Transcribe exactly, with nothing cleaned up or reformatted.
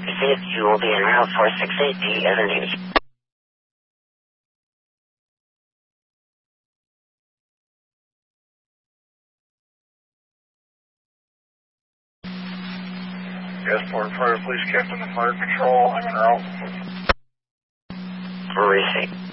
Received. You will be en route four six eight D as engaged. Gasport Fire Police Captain of Fire Control, I'm en route. Received.